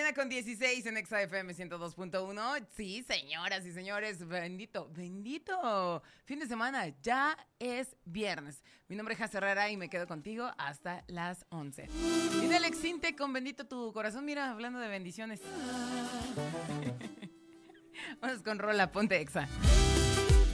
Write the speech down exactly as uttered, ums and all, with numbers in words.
mañana con dieciséis en Exa F M ciento dos punto uno. Sí, señoras y señores, bendito, bendito fin de semana. Ya es viernes. Mi nombre es Jaz Herrera y me quedo contigo hasta las once. Viene Alex Sinte con Bendito tu corazón. Mira, hablando de bendiciones. Vamos con rola, ponte Exa.